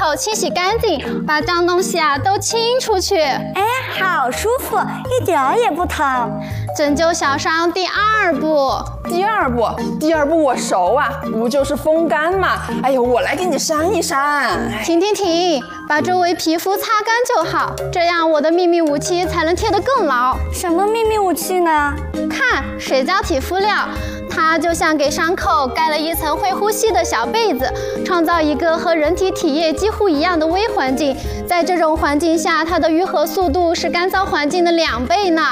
口清洗干净，把脏东西都清出去。 哎，好舒服，一点儿也不疼。 拯救小伤第2步。 第二步我熟啊，不就是风干吗？哎呦，我来给你扇一扇。 停，把周围皮肤擦干就好，这样我的秘密武器才能贴得更牢。 什么秘密武器呢？ 看，水胶体敷料，它就像给伤口盖了一层会呼吸的小被子，创造一个和人体体液几乎一样的微环境。在这种环境下，它的愈合速度是干燥环境的2倍呢。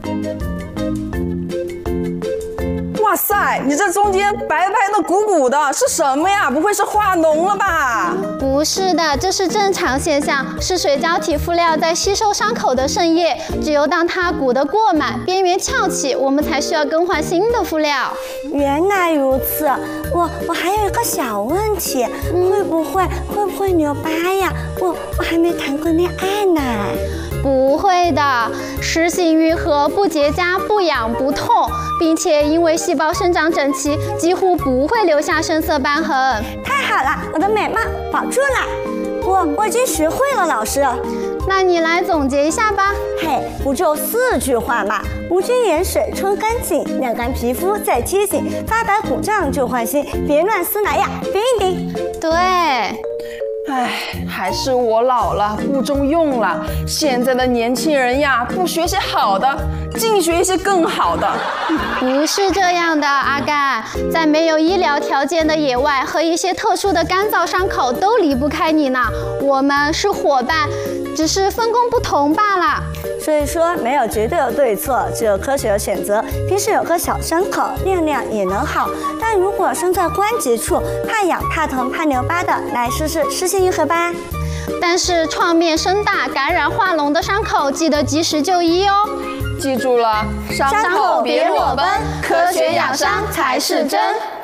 哇塞，你这中间白白的鼓鼓的是什么呀？不会是化脓了吧？ 不是的，这是正常现象，是水胶体敷料在吸收伤口的渗液。只有当它鼓得过满，边缘翘起，我们才需要更换新的敷料。 原来如此，我还有一个小问题，会不会留疤呀？我还没谈过恋爱呢。 不会的，湿性愈合，不结痂，不痒不痛，并且因为细胞生长整齐，几乎不会留下深色斑痕。 太好了，我的美貌保住了。我已经学会了，老师。 那你来总结一下吧。 嘿，不就4句话嘛？无菌盐水冲干净，晾干皮肤再贴紧，发白鼓胀就换新，别乱撕拿呀，顶一顶。 对。 唉，还是我老了，不中用了。现在的年轻人呀，不学些好的，净学一些更好的。 不是这样的，阿甘，在没有医疗条件的野外和一些特殊的干燥伤口都离不开你呢。我们是伙伴，只是分工不同罢了。 所以说，没有绝对的对错，只有科学的选择。平时有个小伤口，晾晾也能好。但如果生在关节处，怕痒、怕疼、怕留疤的，来试试湿性愈合吧。 但是创面声大、感染化脓的伤口，记得及时就医哦。 记住了，伤口别裸奔，科学养伤才是真。